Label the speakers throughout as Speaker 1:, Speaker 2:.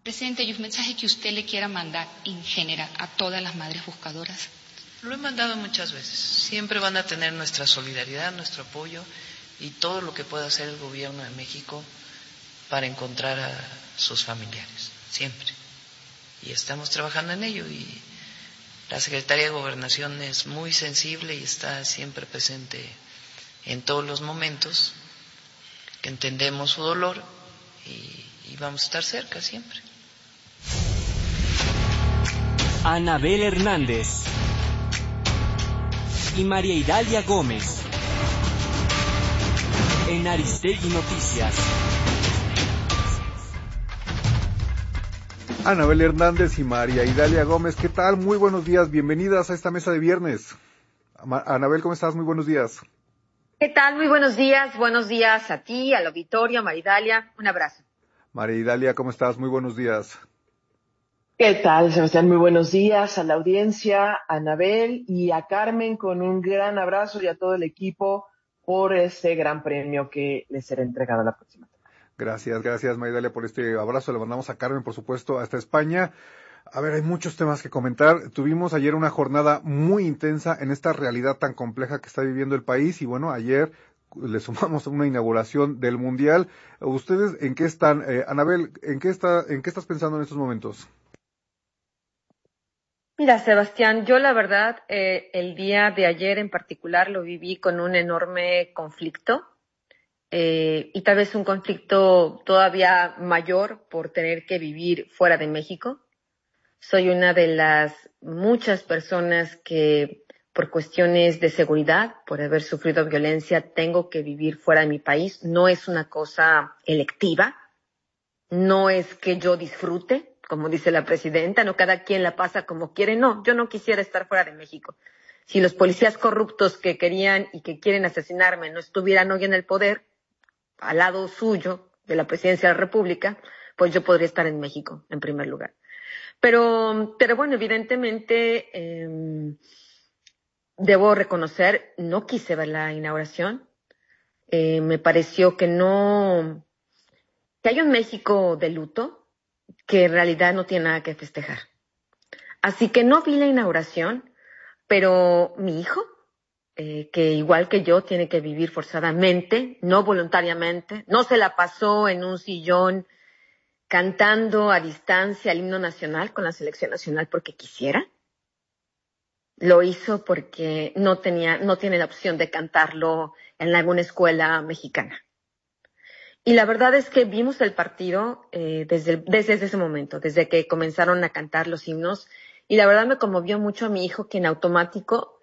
Speaker 1: Presidente, ¿y un mensaje que usted le quiera mandar en general a todas las madres buscadoras?
Speaker 2: Lo he mandado muchas veces. Siempre van a tener nuestra solidaridad, nuestro apoyo y todo lo que pueda hacer el gobierno de México para encontrar a sus familiares. Siempre. Y estamos trabajando en ello y la Secretaría de Gobernación es muy sensible y está siempre presente en todos los momentos. Entendemos su dolor y vamos a estar cerca siempre.
Speaker 3: Anabel Hernández y María Idalia Gómez en Aristegui Noticias.
Speaker 4: Anabel Hernández y María Idalia Gómez, ¿qué tal? Muy buenos días, bienvenidas a esta mesa de viernes. Anabel, ¿cómo estás? Muy buenos días.
Speaker 5: ¿Qué tal? Muy buenos días a ti, al auditorio, a María Idalia, un abrazo.
Speaker 4: María Idalia, ¿cómo estás? Muy buenos días.
Speaker 6: ¿Qué tal, Sebastián? Muy buenos días a la audiencia, a Anabel y a Carmen, con un gran abrazo y a todo el equipo por este gran premio que les será entregado la próxima semana.
Speaker 4: Gracias María Idalia por este abrazo. Le mandamos a Carmen, por supuesto, hasta España. A ver, hay muchos temas que comentar. Tuvimos ayer una jornada muy intensa en esta realidad tan compleja que está viviendo el país y bueno, ayer le sumamos una inauguración del Mundial. ¿Ustedes en qué están? Anabel, ¿en qué estás pensando en estos momentos?
Speaker 5: Mira, Sebastián, yo la verdad, el día de ayer en particular lo viví con un enorme conflicto y tal vez un conflicto todavía mayor por tener que vivir fuera de México. Soy una de las muchas personas que por cuestiones de seguridad, por haber sufrido violencia, tengo que vivir fuera de mi país. No es una cosa electiva, no es que yo disfrute, como dice la presidenta, no cada quien la pasa como quiere. No, yo no quisiera estar fuera de México. Si los policías corruptos que querían y que quieren asesinarme no estuvieran hoy en el poder, al lado suyo, de la presidencia de la República, pues yo podría estar en México, en primer lugar. Pero bueno, evidentemente, debo reconocer, no quise ver la inauguración. Me pareció que hay un México de luto que en realidad no tiene nada que festejar. Así que no vi la inauguración, pero mi hijo, que igual que yo tiene que vivir forzadamente, no voluntariamente, no se la pasó en un sillón cantando a distancia el himno nacional con la selección nacional porque quisiera. Lo hizo porque no tiene la opción de cantarlo en alguna escuela mexicana. Y la verdad es que vimos el partido desde ese momento, desde que comenzaron a cantar los himnos. Y la verdad me conmovió mucho a mi hijo que en automático,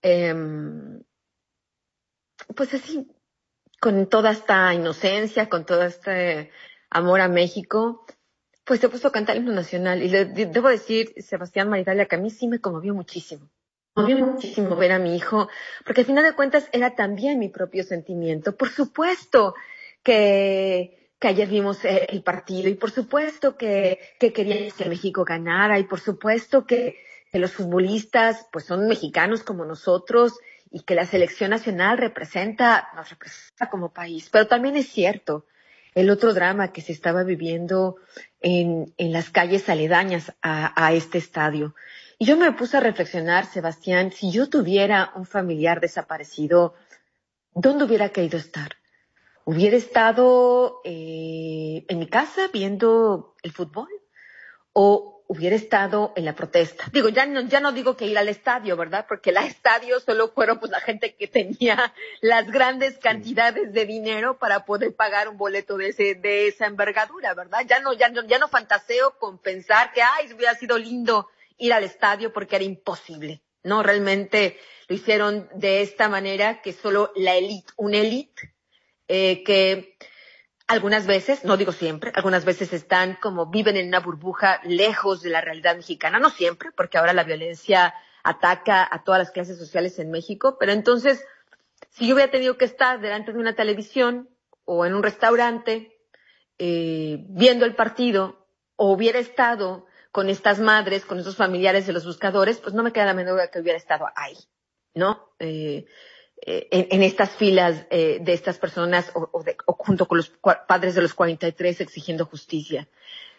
Speaker 5: pues así, con toda esta inocencia, con todo este amor a México, pues se puso a cantar el himno nacional. Y debo decir, Sebastián, María Idalia, que a mí sí me conmovió muchísimo. Me conmovió muchísimo ver a mi hijo, porque al final de cuentas era también mi propio sentimiento. Por supuesto que ayer vimos el partido y por supuesto que queríamos que México ganara y por supuesto que los futbolistas pues son mexicanos como nosotros y que la selección nacional nos representa como país. Pero también es cierto el otro drama que se estaba viviendo en las calles aledañas a este estadio. Y yo me puse a reflexionar, Sebastián, si yo tuviera un familiar desaparecido, ¿dónde hubiera querido estar? ¿Hubiera estado en mi casa viendo el fútbol? ¿O hubiera estado en la protesta? Digo, ya no digo que ir al estadio, ¿verdad? Porque el estadio solo fueron pues la gente que tenía las grandes cantidades de dinero para poder pagar un boleto de esa envergadura, ¿verdad? Ya no fantaseo con pensar que hubiera sido lindo ir al estadio porque era imposible. No, realmente lo hicieron de esta manera que solo la élite, una élite, que algunas veces, no digo siempre, algunas veces viven en una burbuja lejos de la realidad mexicana, no siempre, porque ahora la violencia ataca a todas las clases sociales en México, pero entonces, si yo hubiera tenido que estar delante de una televisión o en un restaurante viendo el partido, o hubiera estado con estas madres, con esos familiares de los buscadores, pues no me queda la menor duda que hubiera estado ahí, ¿no? En estas filas de estas personas o junto con los padres de los 43 exigiendo justicia.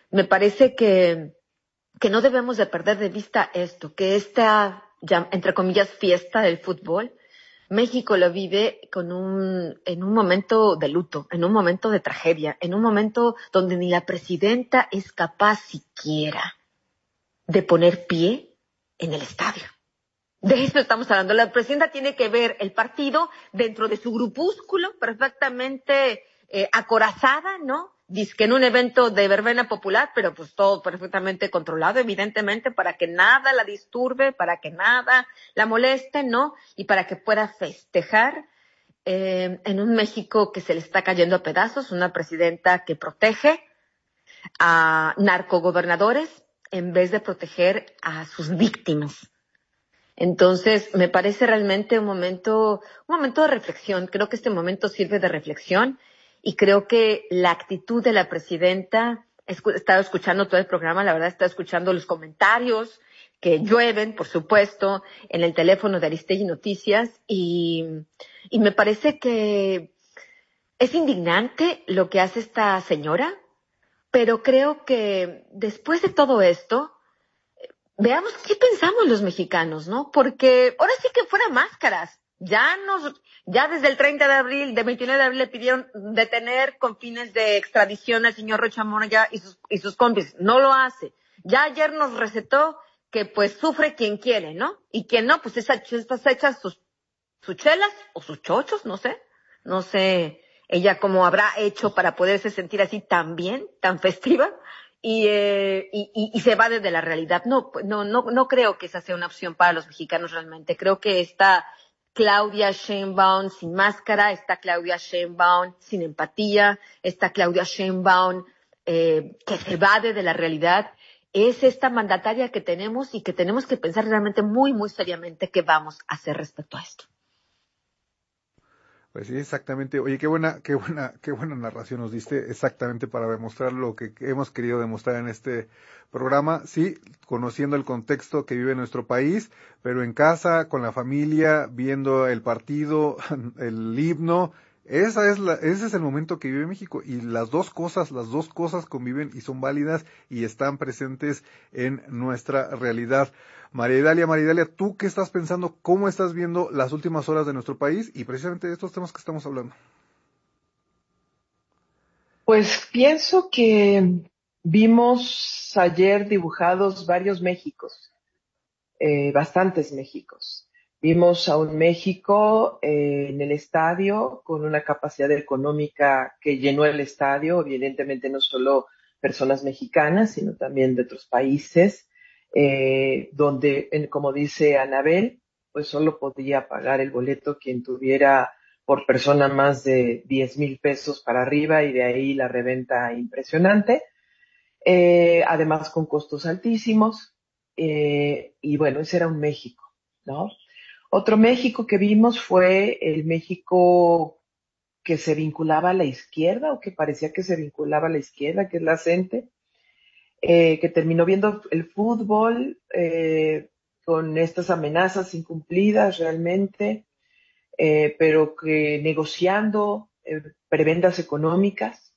Speaker 5: Me parece que no debemos de perder de vista esto, que esta, entre comillas, fiesta del fútbol, México lo vive en un momento de luto, en un momento de tragedia, en un momento donde ni la presidenta es capaz siquiera de poner pie en el estadio. De esto estamos hablando. La presidenta tiene que ver el partido dentro de su grupúsculo perfectamente acorazada, ¿no? Dizque en un evento de verbena popular, pero pues todo perfectamente controlado, evidentemente, para que nada la disturbe, para que nada la moleste, ¿no? Y para que pueda festejar en un México que se le está cayendo a pedazos, una presidenta que protege a narcogobernadores en vez de proteger a sus víctimas. Entonces, me parece realmente un momento de reflexión. Creo que este momento sirve de reflexión y creo que la actitud de la presidenta, he estado escuchando todo el programa, la verdad he estado escuchando los comentarios que llueven, por supuesto, en el teléfono de Aristegui Noticias y me parece que es indignante lo que hace esta señora, pero creo que después de todo esto, veamos qué pensamos los mexicanos, ¿no? Porque ahora sí que fuera máscaras. Ya desde el 30 de abril, del 29 de abril le pidieron detener con fines de extradición al señor Rocha Moya y sus cómplices. No lo hace. Ya ayer nos recetó que pues sufre quien quiere, ¿no? Y quien no, pues estas hechas sus chelas o sus chochos, no sé ella cómo habrá hecho para poderse sentir así tan bien, tan festiva. Y se evade de la realidad. No creo que esa sea una opción para los mexicanos realmente. Creo que está Claudia Sheinbaum sin máscara, está Claudia Sheinbaum sin empatía, está Claudia Sheinbaum que se evade de la realidad. Es esta mandataria que tenemos y que tenemos que pensar realmente muy, muy seriamente qué vamos a hacer respecto a esto.
Speaker 4: Pues sí, exactamente. Oye, qué buena narración nos diste, exactamente para demostrar lo que hemos querido demostrar en este programa. Sí, conociendo el contexto que vive nuestro país, pero en casa, con la familia, viendo el partido, el himno. Ese es el momento que vive México y las dos cosas conviven y son válidas y están presentes en nuestra realidad. María Idalia, ¿tú qué estás pensando? ¿Cómo estás viendo las últimas horas de nuestro país y precisamente de estos temas que estamos hablando?
Speaker 6: Pues pienso que vimos ayer dibujados varios Méxicos, bastantes Méxicos. Vimos a un México en el estadio con una capacidad económica que llenó el estadio, evidentemente no solo personas mexicanas, sino también de otros países, donde, como dice Anabel, pues solo podía pagar el boleto quien tuviera por persona más de 10,000 pesos para arriba y de ahí la reventa impresionante, además con costos altísimos, y bueno, ese era un México, ¿no? Otro México que vimos fue el México que se vinculaba a la izquierda o que parecía que se vinculaba a la izquierda, que es la CENTE, que terminó viendo el fútbol con estas amenazas incumplidas realmente, pero que negociando prebendas económicas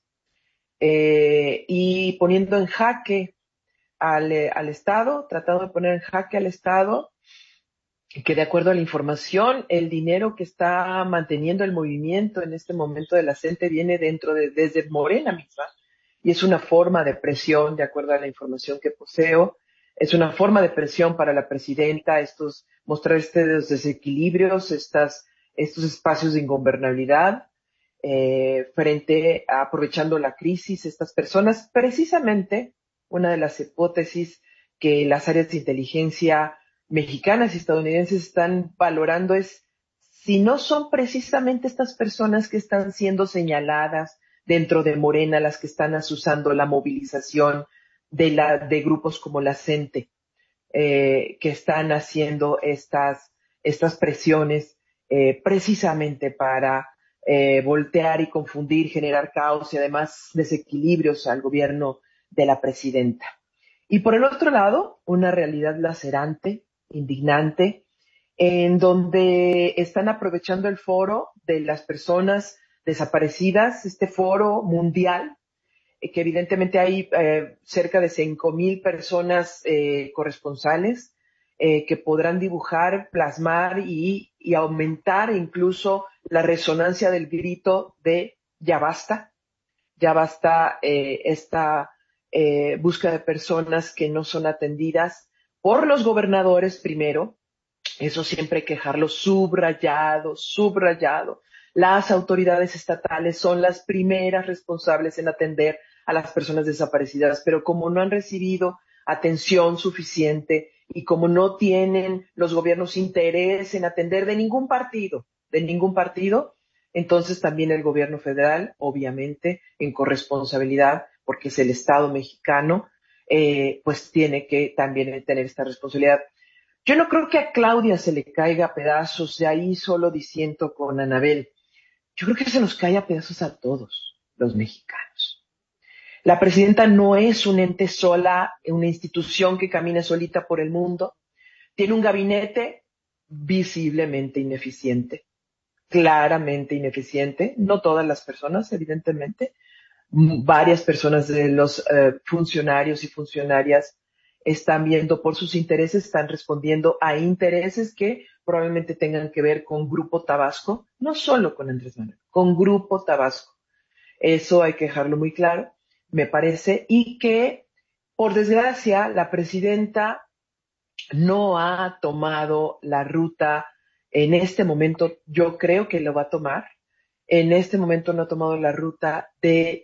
Speaker 6: y poniendo en jaque al Estado, tratando de poner en jaque al Estado, que de acuerdo a la información, el dinero que está manteniendo el movimiento en este momento de la CENTE viene desde Morena misma, y es una forma de presión, de acuerdo a la información que poseo, es una forma de presión para la presidenta, mostrar estos desequilibrios, estos espacios de ingobernabilidad, aprovechando la crisis, estas personas, precisamente una de las hipótesis que las áreas de inteligencia mexicanas y estadounidenses están valorando es si no son precisamente estas personas que están siendo señaladas dentro de Morena las que están asusando la movilización de grupos como la CENTE, que están haciendo estas presiones precisamente para voltear y confundir, generar caos y además desequilibrios al gobierno de la presidenta. Y por el otro lado, una realidad lacerante, indignante, en donde están aprovechando el foro de las personas desaparecidas, este foro mundial, que evidentemente hay cerca de 5,000 personas corresponsales que podrán dibujar, plasmar y aumentar incluso la resonancia del grito de ya basta esta búsqueda de personas que no son atendidas por los gobernadores primero. Eso siempre hay que dejarlo subrayado, subrayado. Las autoridades estatales son las primeras responsables en atender a las personas desaparecidas, pero como no han recibido atención suficiente y como no tienen los gobiernos interés en atender de ningún partido, entonces también el gobierno federal, obviamente, en corresponsabilidad, porque es el Estado mexicano, pues tiene que también tener esta responsabilidad. Yo no creo que a Claudia se le caiga a pedazos, de ahí solo diciendo con Anabel. Yo creo que se nos cae a pedazos a todos los mexicanos. La presidenta no es un ente sola, una institución que camina solita por el mundo. Tiene un gabinete visiblemente ineficiente, claramente ineficiente. No todas las personas, evidentemente. Varias personas de los funcionarios y funcionarias están viendo por sus intereses, están respondiendo a intereses que probablemente tengan que ver con Grupo Tabasco, no solo con Andrés Manuel, con Grupo Tabasco. Eso hay que dejarlo muy claro, me parece, y que, por desgracia, la presidenta no ha tomado la ruta en este momento. Yo creo que lo va a tomar. En este momento no ha tomado la ruta de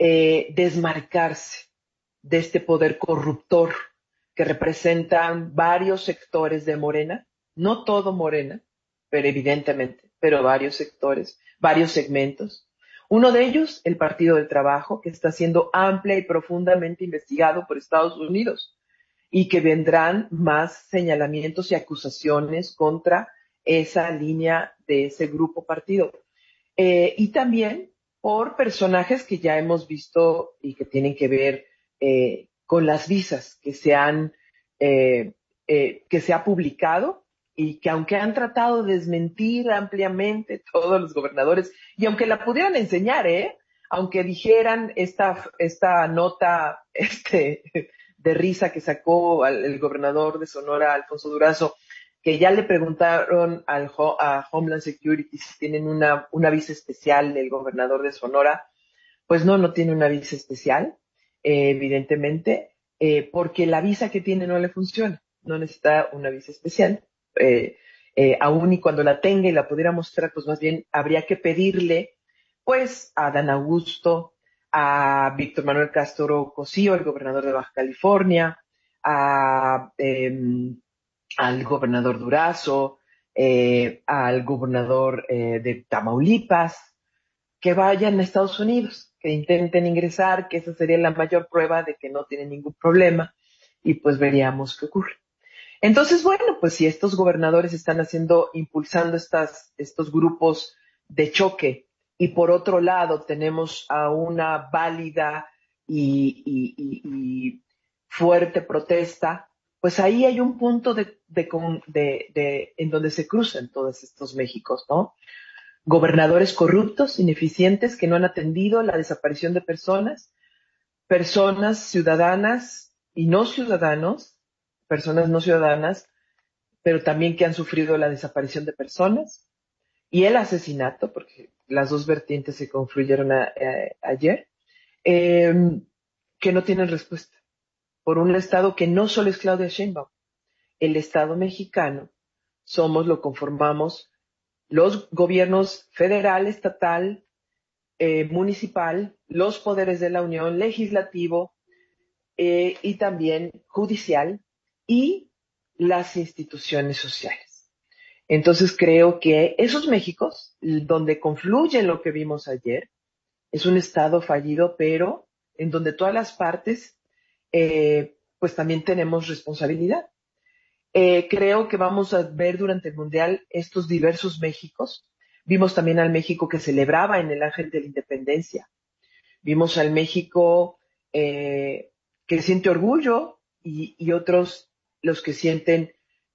Speaker 6: desmarcarse de este poder corruptor que representan varios sectores de Morena, no todo Morena, pero evidentemente, pero varios sectores, varios segmentos. Uno de ellos, el Partido del Trabajo, que está siendo amplia y profundamente investigado por Estados Unidos y que vendrán más señalamientos y acusaciones contra esa línea de ese grupo partido. Y también por personajes que ya hemos visto y que tienen que ver con las visas que se ha publicado y que aunque han tratado de desmentir ampliamente todos los gobernadores y aunque la pudieran enseñar, aunque dijeran esta nota de risa que sacó el gobernador de Sonora, Alfonso Durazo, que ya le preguntaron a Homeland Security si tienen una visa especial del gobernador de Sonora. Pues no tiene una visa especial, evidentemente, porque la visa que tiene no le funciona, no necesita una visa especial. Aún y cuando la tenga y la pudiera mostrar, pues más bien habría que pedirle, pues, a Dan Augusto, a Víctor Manuel Castro Cosío, el gobernador de Baja California, al gobernador Durazo, al gobernador de Tamaulipas, que vayan a Estados Unidos, que intenten ingresar, que esa sería la mayor prueba de que no tienen ningún problema, y pues veríamos qué ocurre. Entonces, bueno, pues si estos gobernadores están impulsando estos grupos de choque, y por otro lado tenemos a una válida y fuerte protesta, pues ahí hay un punto en donde se cruzan todos estos Méxicos, ¿no? Gobernadores corruptos, ineficientes, que no han atendido la desaparición de personas ciudadanas y no ciudadanos, personas no ciudadanas, pero también que han sufrido la desaparición de personas y el asesinato, porque las dos vertientes se confluyeron ayer, que no tienen respuesta. Por un Estado que no solo es Claudia Sheinbaum, el Estado mexicano lo conformamos los gobiernos federal, estatal, municipal, los poderes de la Unión, legislativo y también judicial y las instituciones sociales. Entonces creo que esos Méxicos, donde confluye lo que vimos ayer, es un Estado fallido, pero en donde todas las partes pues también tenemos responsabilidad. Creo que vamos a ver durante el Mundial estos diversos Méxicos. Vimos también al México que celebraba en el Ángel de la Independencia. Vimos al México que siente orgullo y otros los que sienten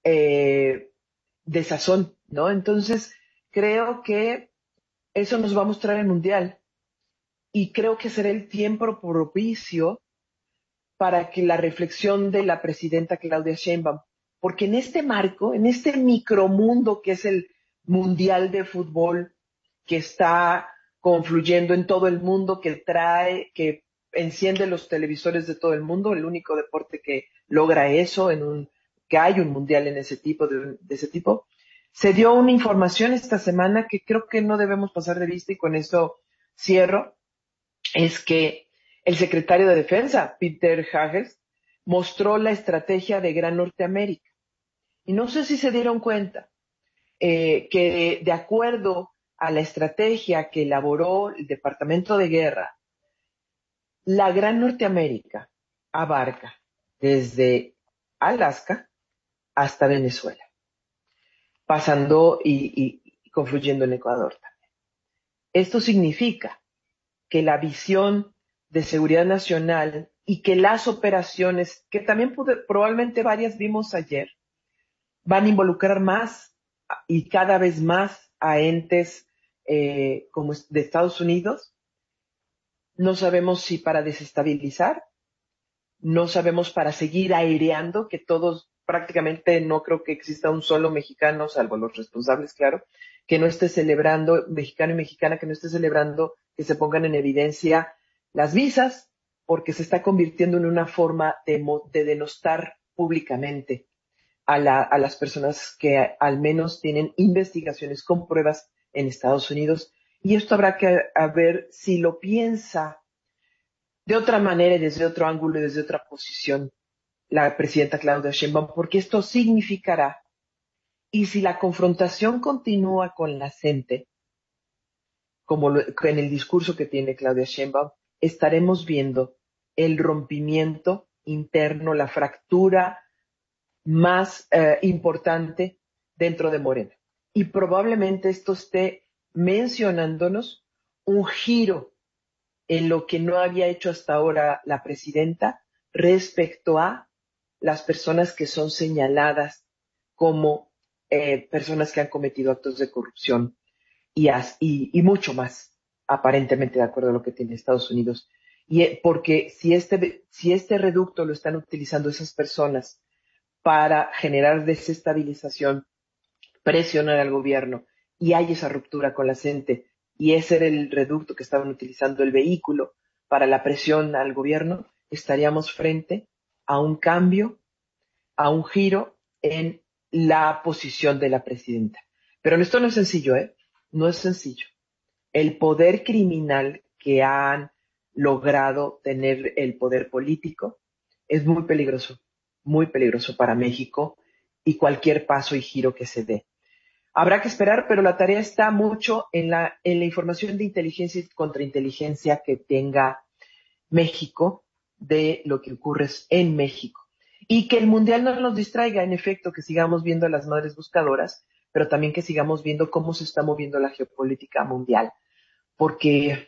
Speaker 6: desazón, ¿no? Entonces, creo que eso nos va a mostrar el Mundial. y creo que será el tiempo propicio para que la reflexión de la presidenta Claudia Sheinbaum, porque en este marco, en este micromundo que es el Mundial de Fútbol, que está confluyendo en todo el mundo, que enciende los televisores de todo el mundo, el único deporte que logra eso, que hay un mundial en ese tipo, de ese tipo, se dio una información esta semana que creo que no debemos pasar de vista, y con eso cierro, es que el secretario de Defensa, Peter Hagels, mostró la estrategia de Gran Norteamérica. Y no sé si se dieron cuenta que de acuerdo a la estrategia que elaboró el Departamento de Guerra, la Gran Norteamérica abarca desde Alaska hasta Venezuela, pasando y confluyendo en Ecuador también. Esto significa que la visión de seguridad nacional y que las operaciones, que también probablemente varias vimos ayer, van a involucrar más y cada vez más a entes como de Estados Unidos. No sabemos si para desestabilizar, no sabemos para seguir aireando, que todos prácticamente no creo que exista un solo mexicano, salvo los responsables, claro, que no esté celebrando, mexicano y mexicana, que no esté celebrando que se pongan en evidencia las visas, porque se está convirtiendo en una forma de denostar públicamente a las personas que al menos tienen investigaciones con pruebas en Estados Unidos. Y esto habrá que ver si lo piensa de otra manera y desde otro ángulo y desde otra posición la presidenta Claudia Sheinbaum, porque esto significará, y si la confrontación continúa con la gente, como en el discurso que tiene Claudia Sheinbaum, estaremos viendo el rompimiento interno, la fractura más importante dentro de Morena. Y probablemente esto esté mencionándonos un giro en lo que no había hecho hasta ahora la presidenta respecto a las personas que son señaladas como personas que han cometido actos de corrupción y mucho más, aparentemente de acuerdo a lo que tiene Estados Unidos. Porque si este reducto lo están utilizando esas personas para generar desestabilización, presionar al gobierno, y hay esa ruptura con la gente, y ese era el reducto que estaban utilizando, el vehículo para la presión al gobierno, estaríamos frente a un cambio, a un giro en la posición de la presidenta. Pero esto no es sencillo, ¿eh? No es sencillo. El poder criminal que han logrado tener el poder político es muy peligroso para México y cualquier paso y giro que se dé. Habrá que esperar, pero la tarea está mucho en la información de inteligencia y contrainteligencia que tenga México de lo que ocurre en México. Y que el Mundial no nos distraiga, en efecto, que sigamos viendo a las madres buscadoras, pero también que sigamos viendo cómo se está moviendo la geopolítica mundial. Porque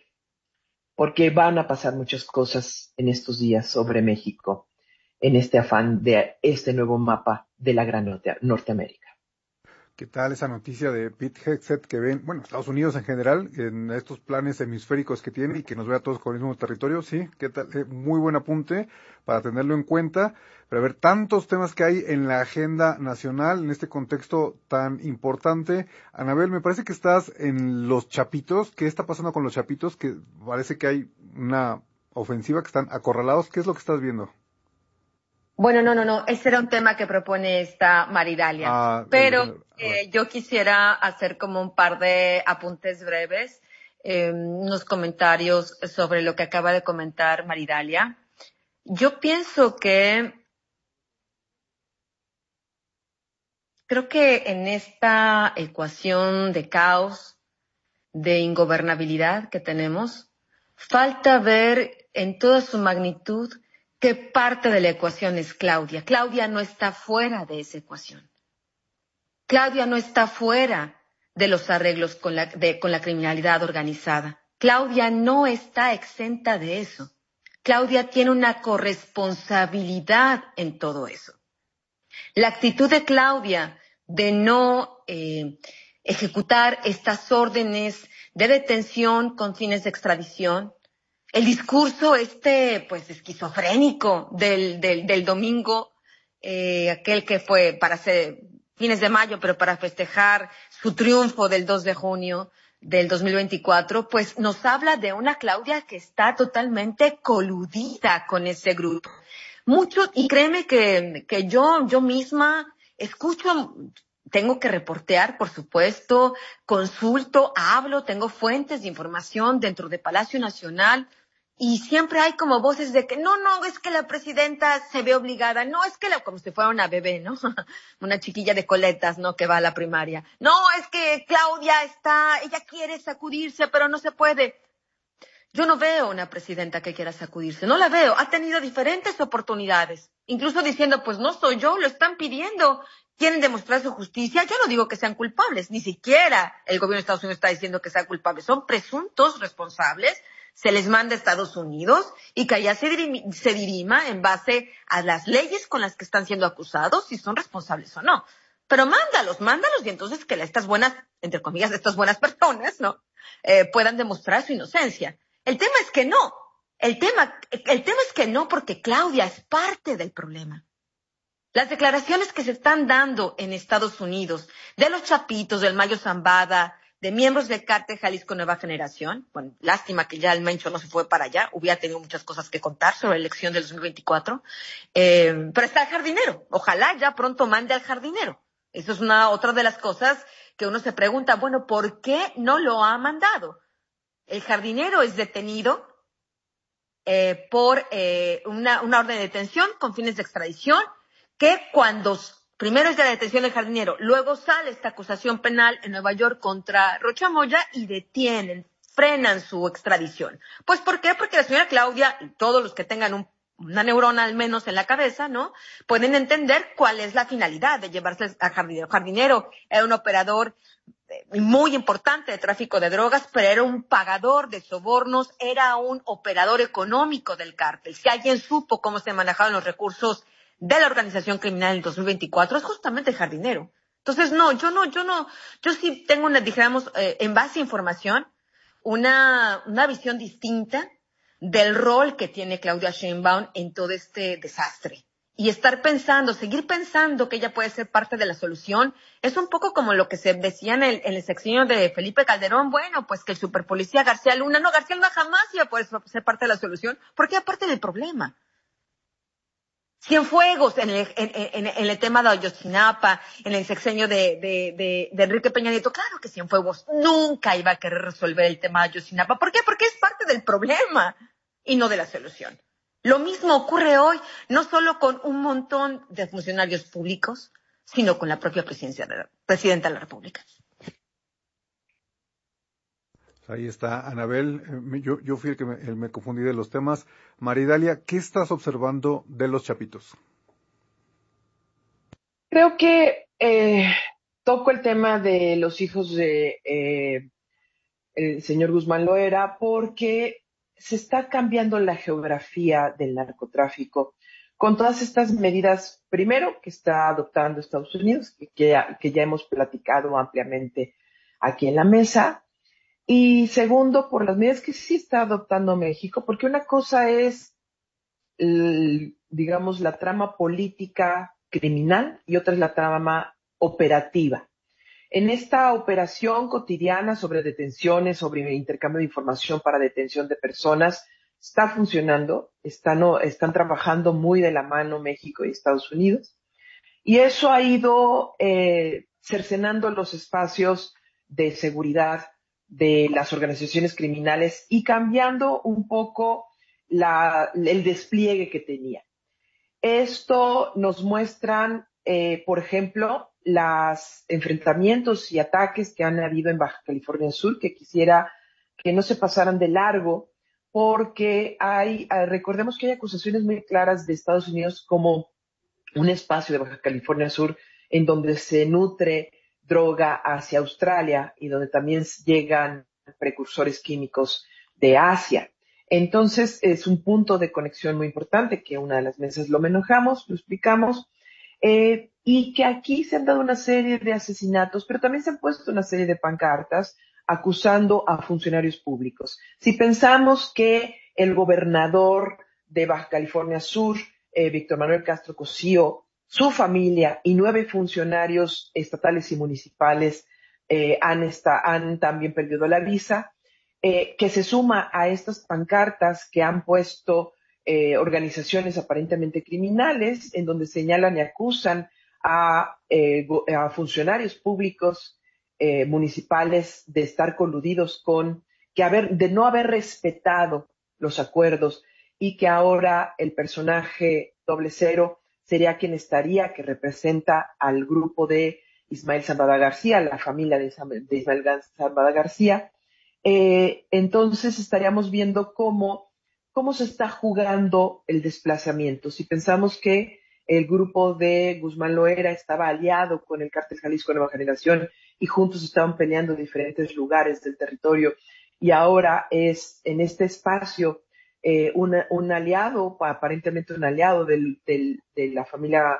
Speaker 6: van a pasar muchas cosas en estos días sobre México, en este afán de este nuevo mapa de la Gran Norteamérica.
Speaker 4: ¿Qué tal esa noticia de Pete Hegseth que ven, bueno, Estados Unidos en general, en estos planes hemisféricos que tiene y que nos ve a todos con el mismo territorio? Sí, ¿qué tal? Muy buen apunte para tenerlo en cuenta, para ver tantos temas que hay en la agenda nacional en este contexto tan importante. Anabel, me parece que estás en los Chapitos. ¿Qué está pasando con los Chapitos? Que parece que hay una ofensiva, que están acorralados. ¿Qué es lo que estás viendo?
Speaker 5: Bueno, no. Ese era un tema que propone esta Maridalia. Pero yo quisiera hacer como un par de apuntes breves, unos comentarios sobre lo que acaba de comentar Maridalia. Yo pienso creo que en esta ecuación de caos, de ingobernabilidad que tenemos, falta ver en toda su magnitud qué parte de la ecuación es Claudia. Claudia no está fuera de esa ecuación. Claudia no está fuera de los arreglos con la criminalidad organizada. Claudia no está exenta de eso. Claudia tiene una corresponsabilidad en todo eso. La actitud de Claudia de no ejecutar estas órdenes de detención con fines de extradición el discurso pues esquizofrénico del domingo, aquel que fue para hacer fines de mayo, pero para festejar su triunfo del 2 de junio del 2024, pues nos habla de una Claudia que está totalmente coludida con ese grupo. Mucho, y créeme que yo misma escucho, tengo que reportear, por supuesto, consulto, hablo, tengo fuentes de información dentro de Palacio Nacional, y siempre hay como voces de que no, es que la presidenta se ve obligada, no, es que como si fuera una bebé, ¿no? Una chiquilla de coletas, ¿no? Que va a la primaria. No, es que Claudia ella quiere sacudirse, pero no se puede. Yo no veo una presidenta que quiera sacudirse, no la veo. Ha tenido diferentes oportunidades, incluso diciendo, pues no soy yo, lo están pidiendo. Quieren demostrar su justicia. Yo no digo que sean culpables, ni siquiera el gobierno de Estados Unidos está diciendo que sean culpables. Son presuntos responsables, se les manda a Estados Unidos y que allá se dirima en base a las leyes con las que están siendo acusados, si son responsables o no. Pero mándalos, y entonces que estas buenas, entre comillas, estas buenas personas, ¿no? Puedan demostrar su inocencia. El tema es que no. El tema es que no, porque Claudia es parte del problema. Las declaraciones que se están dando en Estados Unidos de los Chapitos, del Mayo Zambada, de miembros del Cártel Jalisco Nueva Generación, bueno, lástima que ya el Mencho no se fue para allá, hubiera tenido muchas cosas que contar sobre la elección del 2024, pero está el jardinero, ojalá ya pronto mande al jardinero. Eso es otra de las cosas que uno se pregunta, bueno, ¿por qué no lo ha mandado? El jardinero es detenido por una orden de detención con fines de extradición, que cuando primero es de la detención del jardinero, luego sale esta acusación penal en Nueva York contra Rocha Moya y frenan su extradición. Pues ¿por qué? Porque la señora Claudia y todos los que tengan una neurona al menos en la cabeza, ¿no? Pueden entender cuál es la finalidad de llevarse al jardinero. Jardinero era un operador muy importante de tráfico de drogas, pero era un pagador de sobornos, era un operador económico del cártel. Si alguien supo cómo se manejaban los recursos de la organización criminal en el 2024, es justamente el jardinero. Entonces, yo sí tengo dijéramos, en base a información, una visión distinta del rol que tiene Claudia Sheinbaum en todo este desastre. Y seguir pensando que ella puede ser parte de la solución, es un poco como lo que se decía en el sexenio de Felipe Calderón, bueno, pues que el superpolicía García Luna jamás iba a poder ser parte de la solución, porque era parte del problema. Cienfuegos en el tema de Ayotzinapa, en el sexenio de Enrique Peña Nieto, claro que Cienfuegos nunca iba a querer resolver el tema de Ayotzinapa. ¿Por qué? Porque es parte del problema y no de la solución. Lo mismo ocurre hoy, no solo con un montón de funcionarios públicos, sino con la propia presidenta de la República.
Speaker 4: Ahí está, Anabel. Yo fui el que me confundí de los temas. Maridalia, ¿qué estás observando de los Chapitos?
Speaker 6: Creo que toco el tema de los hijos de el señor Guzmán Loera porque se está cambiando la geografía del narcotráfico con todas estas medidas, primero, que está adoptando Estados Unidos, que ya hemos platicado ampliamente aquí en la mesa, y segundo, por las medidas que sí está adoptando México, porque una cosa es, digamos, la trama política criminal y otra es la trama operativa. En esta operación cotidiana sobre detenciones, sobre intercambio de información para detención de personas, está funcionando, están trabajando muy de la mano México y Estados Unidos, y eso ha ido cercenando los espacios de seguridad de las organizaciones criminales y cambiando un poco el despliegue que tenía. Esto nos muestran, por ejemplo, los enfrentamientos y ataques que han habido en Baja California Sur, que quisiera que no se pasaran de largo, porque recordemos que hay acusaciones muy claras de Estados Unidos como un espacio de Baja California Sur en donde se nutre droga hacia Australia y donde también llegan precursores químicos de Asia. Entonces, es un punto de conexión muy importante que una de las mesas lo manejamos, lo explicamos, y que aquí se han dado una serie de asesinatos, pero también se han puesto una serie de pancartas acusando a funcionarios públicos. Si pensamos que el gobernador de Baja California Sur, Víctor Manuel Castro Cosío, su familia y 9 funcionarios estatales y municipales han también perdido la visa, que se suma a estas pancartas que han puesto organizaciones aparentemente criminales, en donde señalan y acusan a funcionarios públicos municipales de estar coludidos de no haber respetado los acuerdos, y que ahora el personaje 00 sería quien que representa al grupo de Ismael Zambada García, la familia de Ismael Zambada García. Entonces estaríamos viendo cómo se está jugando el desplazamiento. Si pensamos que el grupo de Guzmán Loera estaba aliado con el Cártel Jalisco Nueva Generación y juntos estaban peleando en diferentes lugares del territorio, y ahora es en este espacio un aliado, aparentemente un aliado de la familia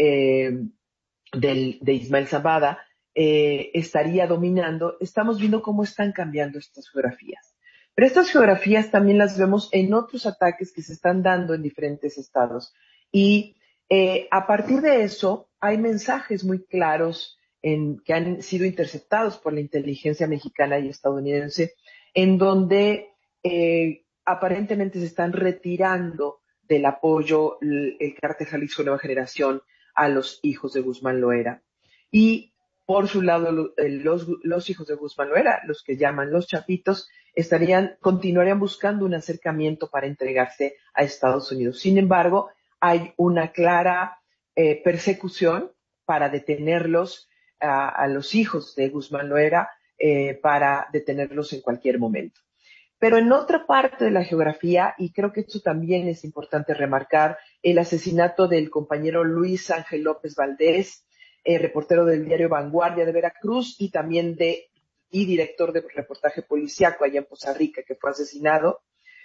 Speaker 6: de Ismael Zambada, estaría dominando. Estamos viendo cómo están cambiando estas geografías. Pero estas geografías también las vemos en otros ataques que se están dando en diferentes estados. Y a partir de eso hay mensajes muy claros que han sido interceptados por la inteligencia mexicana y estadounidense, en donde aparentemente se están retirando del apoyo el Cártel Jalisco Nueva Generación a los hijos de Guzmán Loera. Y por su lado, los hijos de Guzmán Loera, los que llaman los chapitos, continuarían buscando un acercamiento para entregarse a Estados Unidos. Sin embargo, hay una clara persecución para detenerlos a los hijos de Guzmán Loera, para detenerlos en cualquier momento. Pero en otra parte de la geografía, y creo que esto también es importante remarcar, el asesinato del compañero Luis Ángel López Valdés, reportero del diario Vanguardia de Veracruz y también director de reportaje policíaco allá en Poza Rica, que fue asesinado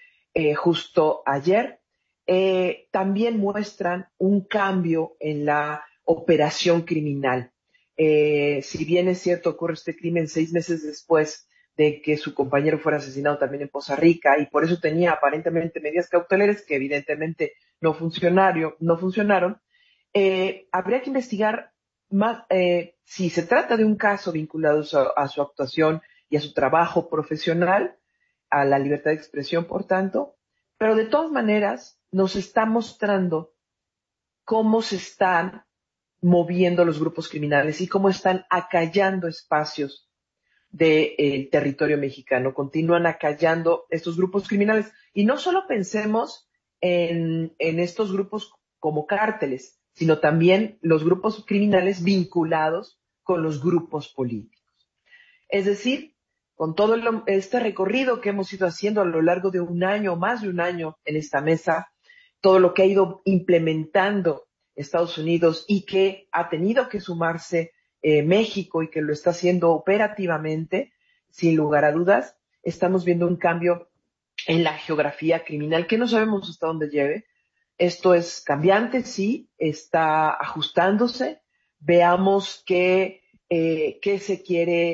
Speaker 6: justo ayer, también muestran un cambio en la operación criminal. Si bien es cierto, ocurre este crimen 6 meses después de que su compañero fuera asesinado también en Poza Rica, y por eso tenía aparentemente medidas cautelares que evidentemente no funcionaron. Habría que investigar más si se trata de un caso vinculado a su actuación y a su trabajo profesional, a la libertad de expresión, por tanto, pero de todas maneras nos está mostrando cómo se están moviendo los grupos criminales y cómo están acallando espacios del territorio mexicano. Continúan acallando estos grupos criminales. Y no solo pensemos en estos grupos como cárteles, sino también los grupos criminales vinculados con los grupos políticos. Es decir, con todo este recorrido que hemos ido haciendo a lo largo de un año, más de un año en esta mesa, todo lo que ha ido implementando Estados Unidos y que ha tenido que sumarse México y que lo está haciendo operativamente, sin lugar a dudas, estamos viendo un cambio en la geografía criminal que no sabemos hasta dónde lleve. Esto es cambiante, sí, está ajustándose. Veamos qué se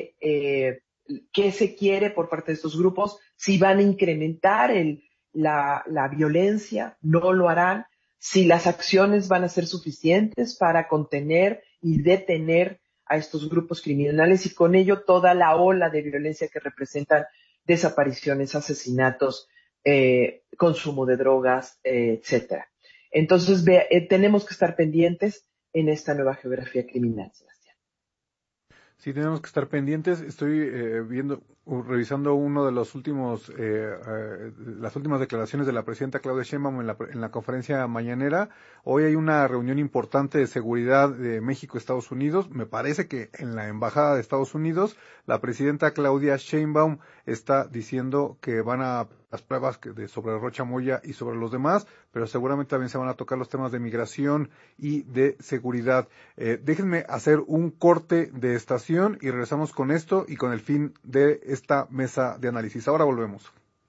Speaker 6: quiere por parte de estos grupos, si van a incrementar la violencia, no lo harán, si las acciones van a ser suficientes para contener y detener a estos grupos criminales y con ello toda la ola de violencia que representan desapariciones, asesinatos, consumo de drogas, etcétera. Entonces tenemos que estar pendientes en esta nueva geografía criminal, Sebastián.
Speaker 4: Sí, tenemos que estar pendientes. Estoy revisando uno de los últimos, las últimas declaraciones de la presidenta Claudia Sheinbaum en la conferencia mañanera. Hoy hay una reunión importante de seguridad de México-Estados Unidos. Me parece que en la embajada de Estados Unidos, la presidenta Claudia Sheinbaum está diciendo que van a las pruebas sobre Rocha Moya y sobre los demás, pero seguramente también se van a tocar los temas de migración y de seguridad. Déjenme hacer un corte de estación y regresamos con esto y con el fin de esta mesa de análisis. Ahora volvemos.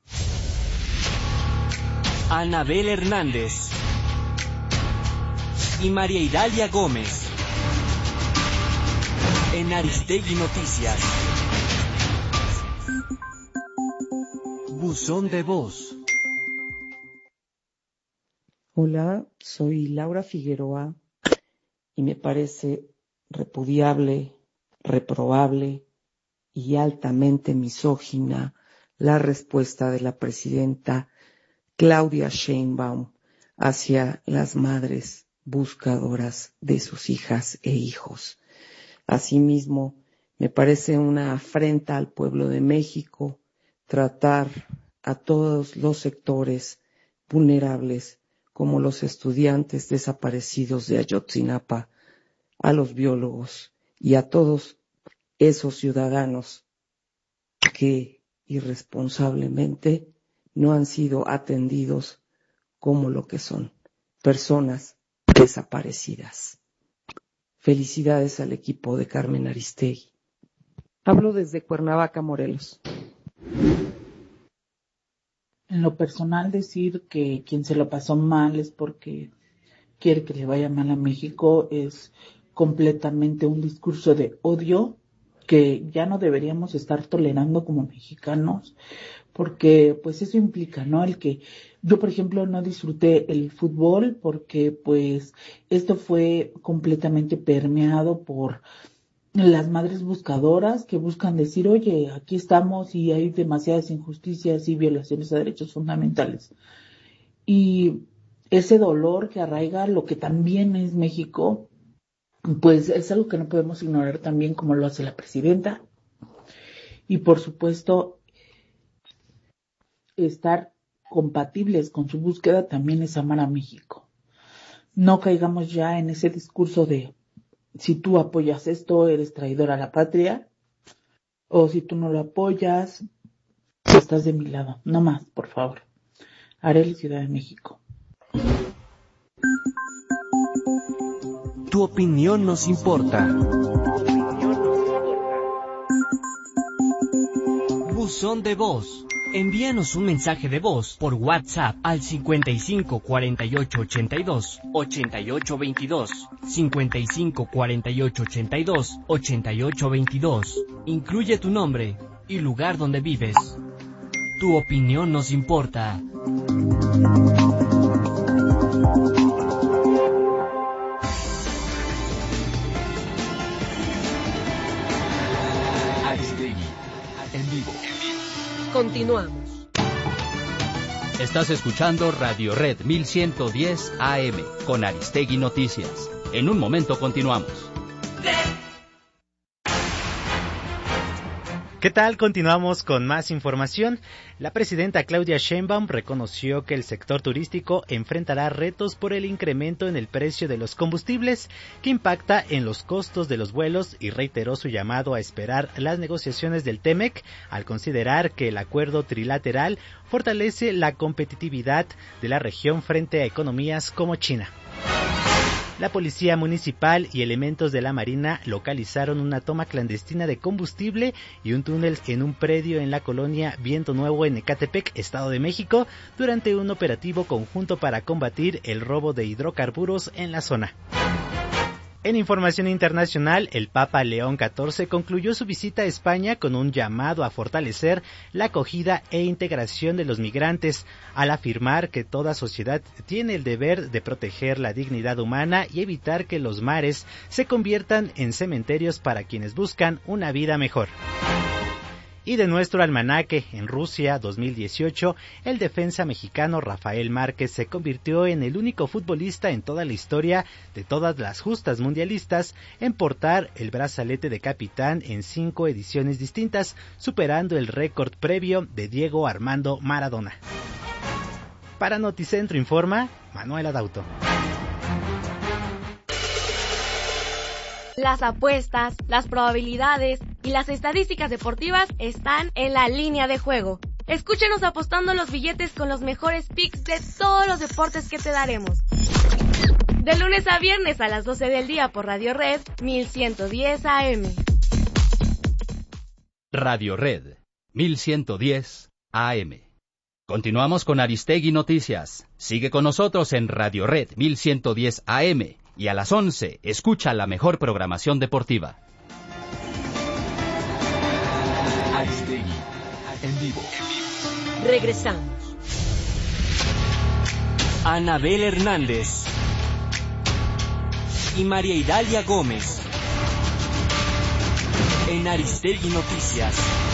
Speaker 3: Anabel Hernández y María Idalia Gómez en Aristegui Noticias. Buzón de voz.
Speaker 7: Hola, soy Laura Figueroa y me parece repudiable, reprobable y altamente misógina la respuesta de la presidenta Claudia Sheinbaum hacia las madres buscadoras de sus hijas e hijos. Asimismo, me parece una afrenta al pueblo de México tratar a todos los sectores vulnerables, como los estudiantes desaparecidos de Ayotzinapa, a los biólogos y a todos esos ciudadanos que irresponsablemente no han sido atendidos como lo que son, personas desaparecidas. Felicidades al equipo de Carmen Aristegui. Hablo desde Cuernavaca, Morelos.
Speaker 8: En lo personal, decir que quien se lo pasó mal es porque quiere que le vaya mal a México es completamente un discurso de odio que ya no deberíamos estar tolerando como mexicanos, porque pues eso implica, ¿no? El que yo, por ejemplo, no disfruté el fútbol porque pues esto fue completamente permeado por las madres buscadoras que buscan decir, oye, aquí estamos y hay demasiadas injusticias y violaciones a derechos fundamentales. Y ese dolor que arraiga lo que también es México, pues es algo que no podemos ignorar también como lo hace la presidenta. Y por supuesto, estar compatibles con su búsqueda también es amar a México. No caigamos ya en ese discurso de si tú apoyas esto, eres traidor a la patria, o si tú no lo apoyas, estás de mi lado. No más, por favor. Arely, Ciudad de México.
Speaker 3: Tu opinión nos importa. Buzón de voz. Envíanos un mensaje de voz por WhatsApp al 55 48 82 88 22, 55 48 82 88 22. Incluye tu nombre y lugar donde vives. Tu opinión nos importa.
Speaker 9: Aristegui, en vivo.
Speaker 10: Continuamos.
Speaker 9: Estás escuchando Radio Red 1110 AM con Aristegui Noticias. En un momento continuamos.
Speaker 11: ¿Qué tal? Continuamos con más información. La presidenta Claudia Sheinbaum reconoció que el sector turístico enfrentará retos por el incremento en el precio de los combustibles que impacta en los costos de los vuelos y reiteró su llamado a esperar las negociaciones del TEMEC al considerar que el acuerdo trilateral fortalece la competitividad de la región frente a economías como China. La policía municipal y elementos de la Marina localizaron una toma clandestina de combustible y un túnel en un predio en la colonia Viento Nuevo en Ecatepec, Estado de México, durante un operativo conjunto para combatir el robo de hidrocarburos en la zona. En información internacional, el Papa León XIV concluyó su visita a España con un llamado a fortalecer la acogida e integración de los migrantes, al afirmar que toda sociedad tiene el deber de proteger la dignidad humana y evitar que los mares se conviertan en cementerios para quienes buscan una vida mejor. Y de nuestro almanaque, en Rusia 2018, el defensa mexicano Rafael Márquez se convirtió en el único futbolista en toda la historia de todas las justas mundialistas en portar el brazalete de capitán en 5 ediciones distintas, superando el récord previo de Diego Armando Maradona. Para Noticentro informa Manuel Adauto.
Speaker 10: Las apuestas, las probabilidades y las estadísticas deportivas están en La Línea de Juego. Escúchenos apostando los billetes con los mejores picks de todos los deportes que te daremos. De lunes a viernes a las 12 del día por Radio Red 1110 AM.
Speaker 9: Radio Red 1110 AM. Continuamos con Aristegui Noticias. Sigue con nosotros en Radio Red 1110 AM. Y a las 11, escucha la mejor programación deportiva.
Speaker 3: Aristegui, en vivo.
Speaker 10: Regresamos.
Speaker 3: Anabel Hernández y María Idalia Gómez en Aristegui Noticias.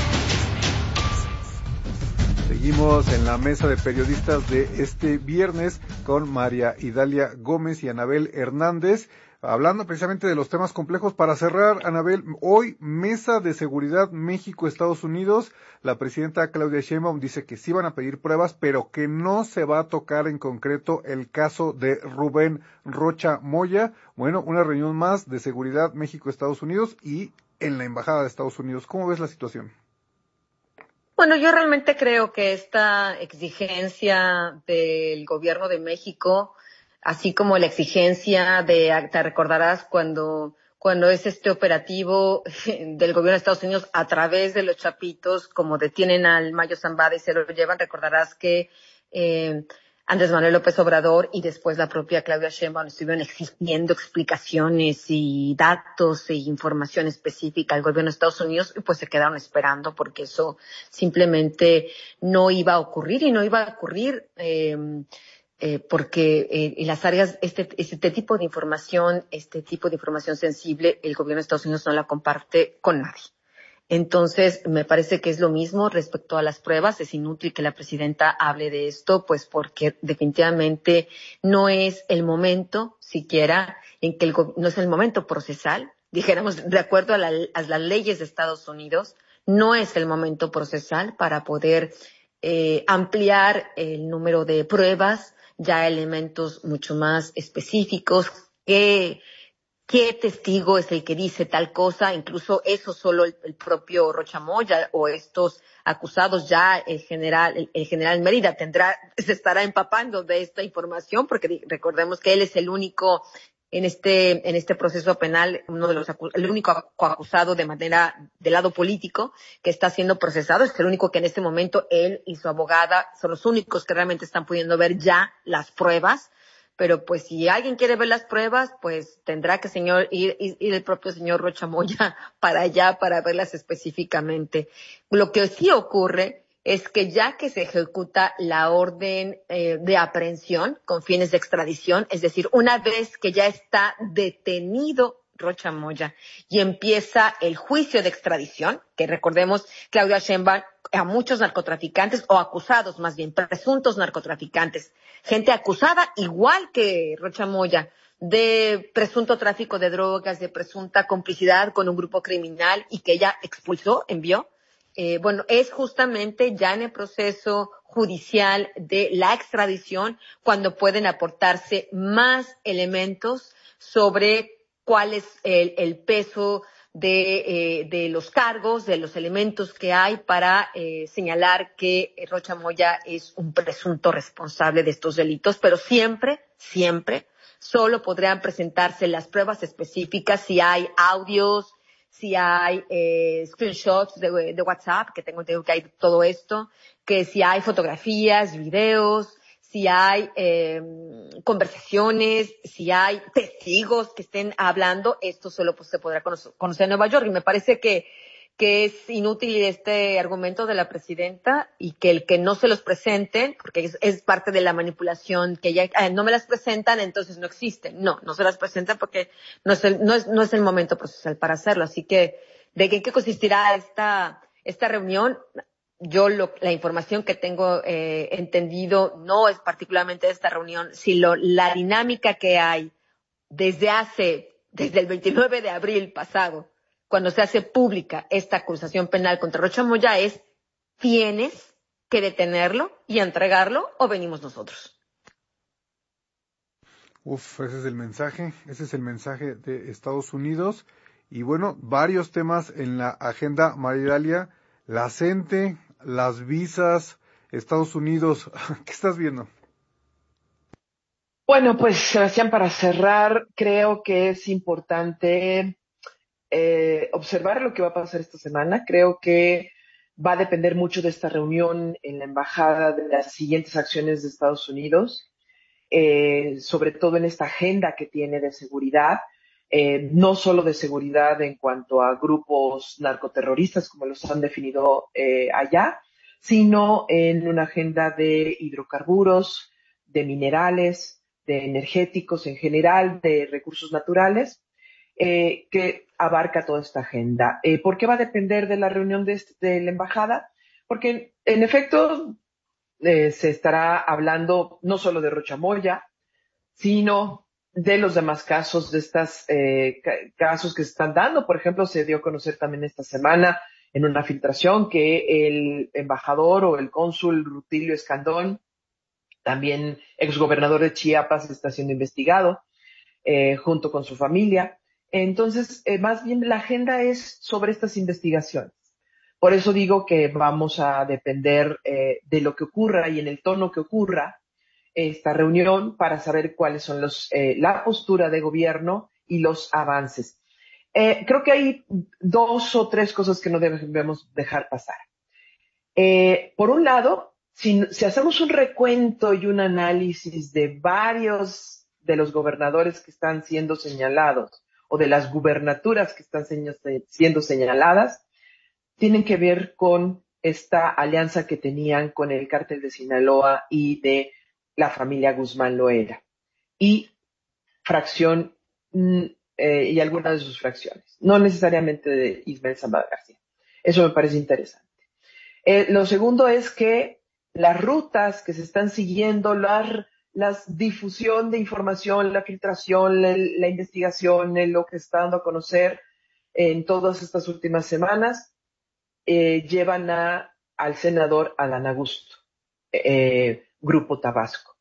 Speaker 4: Seguimos en la mesa de periodistas de este viernes con María Idalia Gómez y Anabel Hernández, hablando precisamente de los temas complejos. Para cerrar, Anabel, hoy Mesa de Seguridad México-Estados Unidos, la presidenta Claudia Sheinbaum dice que sí van a pedir pruebas, pero que no se va a tocar en concreto el caso de Rubén Rocha Moya. Bueno, una reunión más de Seguridad México-Estados Unidos y en la Embajada de Estados Unidos. ¿Cómo ves la situación?
Speaker 5: Bueno, yo realmente creo que esta exigencia del gobierno de México, así como la exigencia te recordarás cuando es este operativo del gobierno de Estados Unidos a través de los Chapitos, como detienen al Mayo Zambada y se lo llevan, recordarás que Andrés Manuel López Obrador y después la propia Claudia Sheinbaum estuvieron exigiendo explicaciones y datos e información específica al gobierno de Estados Unidos, y pues se quedaron esperando porque eso simplemente no iba a ocurrir y no iba a ocurrir porque en las áreas este tipo de información sensible, el gobierno de Estados Unidos no la comparte con nadie. Entonces, me parece que es lo mismo respecto a las pruebas. Es inútil que la presidenta hable de esto, pues porque definitivamente no es el momento siquiera en que no es el momento procesal. Dijéramos, de acuerdo a las leyes de Estados Unidos, no es el momento procesal para poder ampliar el número de pruebas, ya elementos mucho más específicos ¿Qué testigo es el que dice tal cosa? Incluso eso solo el propio Rocha Moya o estos acusados, ya el general Mérida se estará empapando de esta información, porque recordemos que él es el único en este proceso penal, el único coacusado del lado político que está siendo procesado. Es el único que en este momento él y su abogada son los únicos que realmente están pudiendo ver ya las pruebas. Pero pues si alguien quiere ver las pruebas, pues tendrá que ir el propio señor Rocha Moya para allá para verlas específicamente. Lo que sí ocurre es que ya que se ejecuta la orden de aprehensión con fines de extradición, es decir, una vez que ya está detenido Rocha Moya y empieza el juicio de extradición, que recordemos, Claudia Sheinbaum a muchos narcotraficantes, o acusados más bien, presuntos narcotraficantes, gente acusada igual que Rocha Moya de presunto tráfico de drogas, de presunta complicidad con un grupo criminal y que ella envió. Es justamente ya en el proceso judicial de la extradición cuando pueden aportarse más elementos sobre cuál es el peso de los cargos, de los elementos que hay para señalar que Rocha Moya es un presunto responsable de estos delitos, pero siempre solo podrán presentarse las pruebas específicas si hay audios, si hay screenshots de WhatsApp, que tengo que hay todo esto, que si hay fotografías, videos, si hay conversaciones, si hay testigos que estén hablando, esto solo se podrá conocer en Nueva York. Y me parece que es inútil este argumento de la presidenta y que el que no se los presenten, porque es parte de la manipulación, que ya no me las presentan, entonces no existen. No se las presentan porque no es el momento procesal para hacerlo. Así que, ¿de qué consistirá esta reunión? Yo la información que tengo entendido no es particularmente de esta reunión, sino la dinámica que hay desde el 29 de abril pasado, cuando se hace pública esta acusación penal contra Rocha Moya, es: tienes que detenerlo y entregarlo o venimos nosotros.
Speaker 4: Ese es el mensaje de Estados Unidos. Y bueno, varios temas en la agenda, María Idalia, la CENTE, las visas, Estados Unidos. ¿Qué estás viendo?
Speaker 6: Bueno, pues Sebastián, para cerrar, creo que es importante observar lo que va a pasar esta semana. Creo que va a depender mucho de esta reunión en la embajada de las siguientes acciones de Estados Unidos, sobre todo en esta agenda que tiene de seguridad, no solo de seguridad en cuanto a grupos narcoterroristas como los han definido allá, sino en una agenda de hidrocarburos, minerales, de energéticos en general, de recursos naturales, que abarca toda esta agenda. ¿Por qué va a depender de la reunión de la embajada? Porque, en efecto, se estará hablando no solo de Rochamoya, sino de los demás casos, de estos casos que se están dando. Por ejemplo, se dio a conocer también esta semana en una filtración que el embajador o el cónsul Rutilio Escandón, también exgobernador de Chiapas, está siendo investigado junto con su familia. Entonces, más bien la agenda es sobre estas investigaciones. Por eso digo que vamos a depender de lo que ocurra y en el tono que ocurra esta reunión para saber cuáles son la postura de gobierno y los avances. Creo que hay 2 o 3 cosas que no debemos dejar pasar. Por un lado, si hacemos un recuento y un análisis de varios de los gobernadores que están siendo señalados o de las gubernaturas que están siendo señaladas, tienen que ver con esta alianza que tenían con el cártel de Sinaloa y de la familia Guzmán Loera y y algunas de sus fracciones, no necesariamente de Ismael Zambada García. Eso me parece interesante. Lo segundo es que las rutas que se están siguiendo, la difusión de información, la filtración, la investigación, lo que está dando a conocer en todas estas últimas semanas, llevan al senador Adán Augusto, Grupo Tabasco.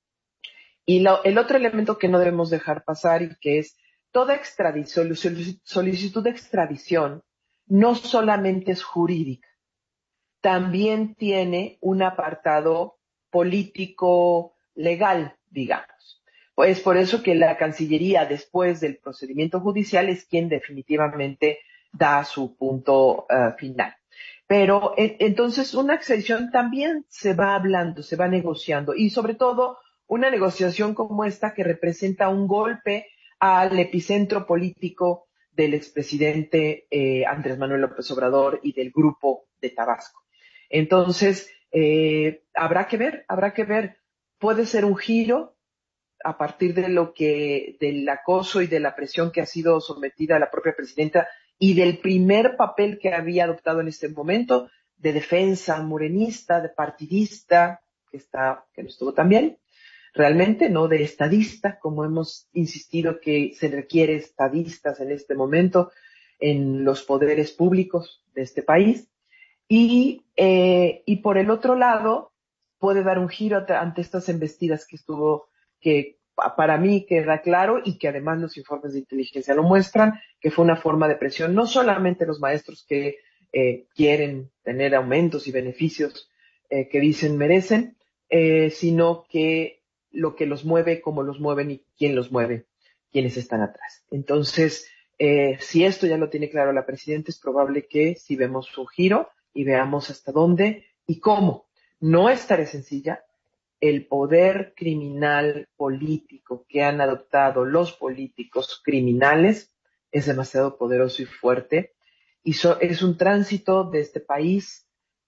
Speaker 6: Y el otro elemento que no debemos dejar pasar y que es toda extradición, solicitud de extradición, no solamente es jurídica, también tiene un apartado político legal, digamos. Pues por eso que la Cancillería, después del procedimiento judicial, es quien definitivamente da su punto final. Pero entonces una extradición también se va hablando, se va negociando, y sobre todo una negociación como esta que representa un golpe al epicentro político del expresidente Andrés Manuel López Obrador y del Grupo de Tabasco. Entonces, habrá que ver, puede ser un giro a partir del acoso y de la presión que ha sido sometida a la propia presidenta y del primer papel que había adoptado en este momento de defensa morenista, de partidista, que no estuvo tan bien, realmente, no de estadista, como hemos insistido que se requiere estadistas en este momento en los poderes públicos de este país. Y por el otro lado, puede dar un giro ante estas embestidas que para mí queda claro y que además los informes de inteligencia lo muestran, que fue una forma de presión, no solamente los maestros que quieren tener aumentos y beneficios que dicen merecen, sino que lo que los mueve, cómo los mueven y quién los mueve, quiénes están atrás. Entonces, si esto ya lo tiene claro la presidenta, es probable que si vemos un giro y veamos hasta dónde y cómo. No es tarea sencilla. El poder criminal político que han adoptado los políticos criminales es demasiado poderoso y fuerte, y es un tránsito de este país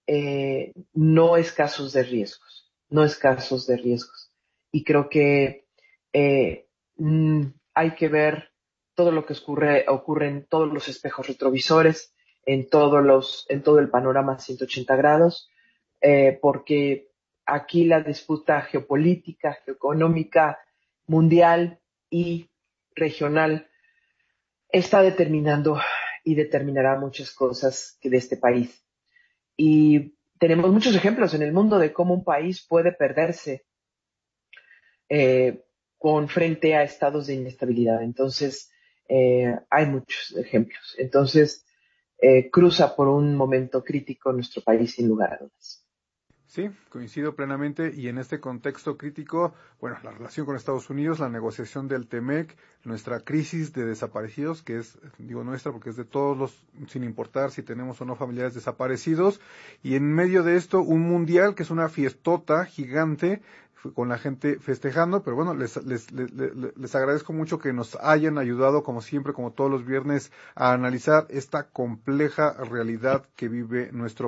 Speaker 6: no escasos de riesgos, y creo que hay que ver todo lo que ocurre en todos los espejos retrovisores, en todo el panorama 180 grados, porque aquí la disputa geopolítica, geoeconómica, mundial y regional está determinando y determinará muchas cosas de este país. Y tenemos muchos ejemplos en el mundo de cómo un país puede perderse con frente a estados de inestabilidad. Entonces, hay muchos ejemplos. Entonces, cruza por un momento crítico nuestro país, sin lugar a dudas.
Speaker 4: Sí, coincido plenamente, y en este contexto crítico, bueno, la relación con Estados Unidos, la negociación del TEMEC, nuestra crisis de desaparecidos, que es, digo nuestra porque es de todos sin importar si tenemos o no familiares desaparecidos, y en medio de esto un mundial que es una fiestota gigante, con la gente festejando, pero bueno, les agradezco mucho que nos hayan ayudado, como siempre, como todos los viernes, a analizar esta compleja realidad que vive nuestro